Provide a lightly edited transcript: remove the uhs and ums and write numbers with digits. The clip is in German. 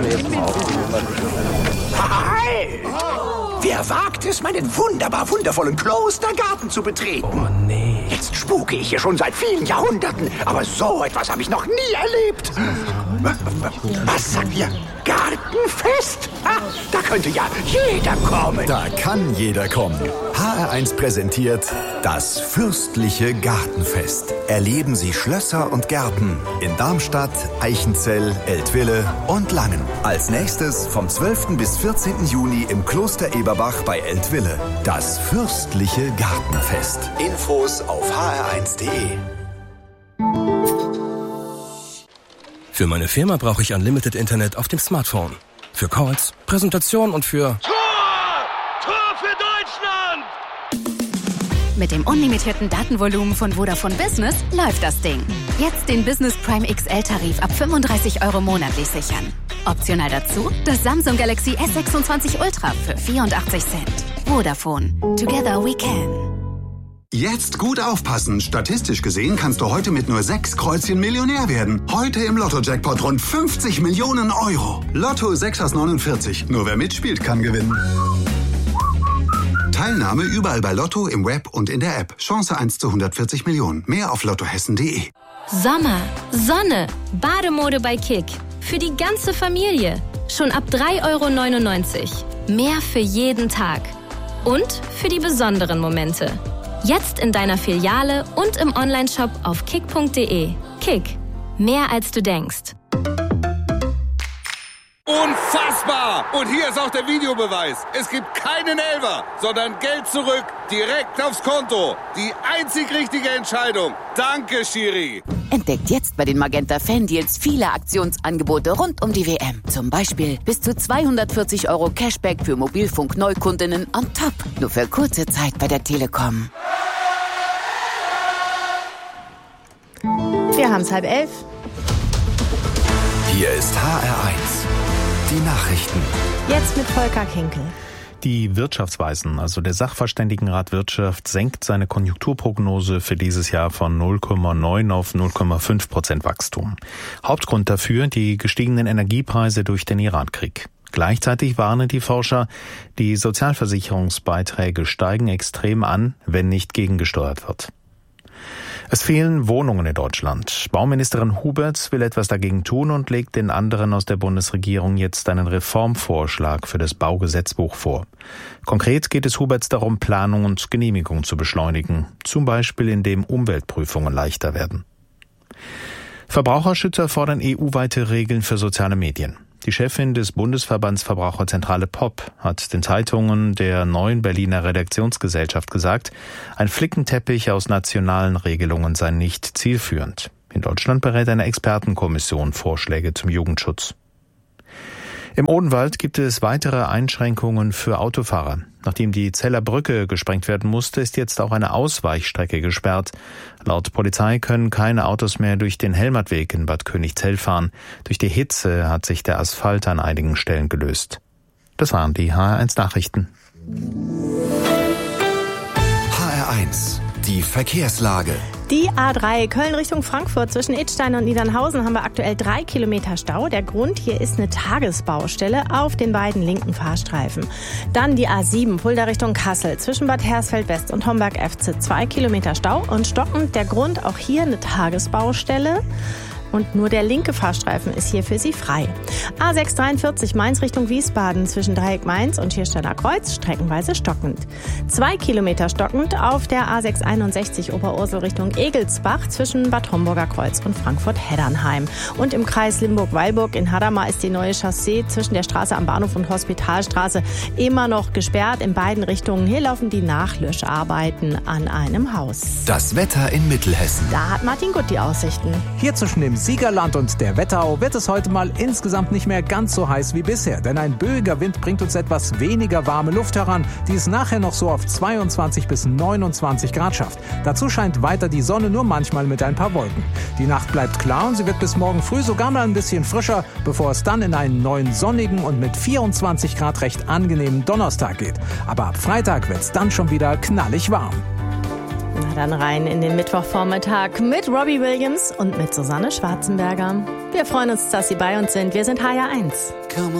Halt! Wer wagt es, meinen wundervollen Klostergarten zu betreten? Oh nee. Jetzt spuke ich hier schon seit vielen Jahrhunderten, aber so etwas habe ich noch nie erlebt. Was sagt ihr? Gartenfest? Da könnte ja jeder kommen. Da kann jeder kommen. HR1 präsentiert das fürstliche Gartenfest. Erleben Sie Schlösser und Gärten in Darmstadt, Eichenzell, Eltville und Langen. Als nächstes vom 12. bis 14. Juni im Kloster Eberbach bei Eltville. Das fürstliche Gartenfest. Infos auf hr1.de. Für meine Firma brauche ich Unlimited Internet auf dem Smartphone. Für Calls, Präsentation und für... Tor für Deutschland! Mit dem unlimitierten Datenvolumen von Vodafone Business läuft das Ding. Jetzt den Business Prime XL-Tarif ab 35 € monatlich sichern. Optional dazu das Samsung Galaxy S26 Ultra für 84 Cent. Vodafone. Together we can. Jetzt gut aufpassen. Statistisch gesehen kannst du heute mit nur 6 Kreuzchen Millionär werden. Heute im Lotto-Jackpot rund 50 Millionen €. Lotto 6 aus 49. Nur wer mitspielt, kann gewinnen. Teilnahme überall bei Lotto, im Web und in der App. Chance 1 zu 140 Millionen. Mehr auf lottohessen.de. Sommer, Sonne, Bademode bei Kick. Für die ganze Familie. Schon ab 3,99 €. Mehr für jeden Tag. Und für die besonderen Momente. Jetzt in deiner Filiale und im Onlineshop auf kick.de. Kick. Mehr als du denkst. Unfassbar! Und hier ist auch der Videobeweis. Es gibt keinen Elfer, sondern Geld zurück, direkt aufs Konto. Die einzig richtige Entscheidung. Danke, Schiri. Entdeckt jetzt bei den Magenta Fan-Deals viele Aktionsangebote rund um die WM. Zum Beispiel bis zu 240 € Cashback für Mobilfunk-Neukundinnen on top. Nur für kurze Zeit bei der Telekom. Wir haben es 10:30. Hier ist HR1. Die Nachrichten. Jetzt mit Volker Kinkel. Die Wirtschaftsweisen, also der Sachverständigenrat Wirtschaft, senkt seine Konjunkturprognose für dieses Jahr von 0,9 auf 0,5% Wachstum. Hauptgrund dafür die gestiegenen Energiepreise durch den Irankrieg. Gleichzeitig warnen die Forscher, die Sozialversicherungsbeiträge steigen extrem an, wenn nicht gegengesteuert wird. Es fehlen Wohnungen in Deutschland. Bauministerin Huberts will etwas dagegen tun und legt den anderen aus der Bundesregierung jetzt einen Reformvorschlag für das Baugesetzbuch vor. Konkret geht es Huberts darum, Planung und Genehmigung zu beschleunigen, zum Beispiel indem Umweltprüfungen leichter werden. Verbraucherschützer fordern EU-weite Regeln für soziale Medien. Die Chefin des Bundesverbands Verbraucherzentrale POP hat den Zeitungen der neuen Berliner Redaktionsgesellschaft gesagt, ein Flickenteppich aus nationalen Regelungen sei nicht zielführend. In Deutschland berät eine Expertenkommission Vorschläge zum Jugendschutz. Im Odenwald gibt es weitere Einschränkungen für Autofahrer. Nachdem die Zeller Brücke gesprengt werden musste, ist jetzt auch eine Ausweichstrecke gesperrt. Laut Polizei können keine Autos mehr durch den Helmertweg in Bad Königzell fahren. Durch die Hitze hat sich der Asphalt an einigen Stellen gelöst. Das waren die HR1 Nachrichten. HR1, die Verkehrslage. Die A3 Köln Richtung Frankfurt zwischen Idstein und Niedernhausen haben wir aktuell 3 Kilometer Stau. Der Grund hier ist eine Tagesbaustelle auf den beiden linken Fahrstreifen. Dann die A7 Fulda Richtung Kassel zwischen Bad Hersfeld West und Homberg-Efze 2 Kilometer Stau und stockend. Der Grund auch hier eine Tagesbaustelle. Und nur der linke Fahrstreifen ist hier für Sie frei. A643 Mainz Richtung Wiesbaden zwischen Dreieck Mainz und Hirsteiner Kreuz streckenweise stockend. 2 Kilometer stockend auf der A661 Oberursel Richtung Egelsbach zwischen Bad Homburger Kreuz und Frankfurt-Heddernheim. Und im Kreis Limburg-Weilburg in Hadamar ist die neue Chaussee zwischen der Straße am Bahnhof und Hospitalstraße immer noch gesperrt in beiden Richtungen. Hier laufen die Nachlöscharbeiten an einem Haus. Das Wetter in Mittelhessen. Da hat Martin Gutt die Aussichten. Hier zwischen dem Siegerland und der Wetterau wird es heute mal insgesamt nicht mehr ganz so heiß wie bisher, denn ein böiger Wind bringt uns etwas weniger warme Luft heran, die es nachher noch so auf 22 bis 29 Grad schafft. Dazu scheint weiter die Sonne, nur manchmal mit ein paar Wolken. Die Nacht bleibt klar und sie wird bis morgen früh sogar mal ein bisschen frischer, bevor es dann in einen neuen sonnigen und mit 24 Grad recht angenehmen Donnerstag geht. Aber ab Freitag wird es dann schon wieder knallig warm. Na dann rein in den Mittwochvormittag mit Robbie Williams und mit Susanne Schwarzenberger. Wir freuen uns, dass Sie bei uns sind. Wir sind HR1.